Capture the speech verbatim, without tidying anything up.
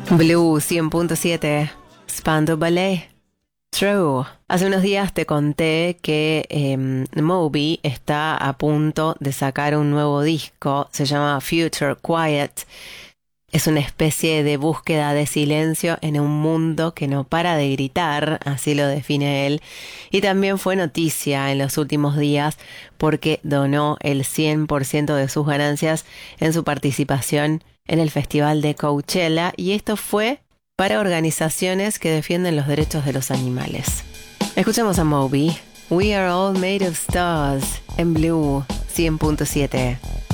Blue cien punto siete, Spandau Ballet, True. Hace unos días te conté que eh, Moby está a punto de sacar un nuevo disco, se llama Future Quiet. Es una especie de búsqueda de silencio en un mundo que no para de gritar, así lo define él. Y también fue noticia en los últimos días porque donó el cien por ciento de sus ganancias en su participación en el Festival de Coachella, y esto fue para organizaciones que defienden los derechos de los animales. Escuchemos a Moby, We Are All Made of Stars, en Blue cien punto siete.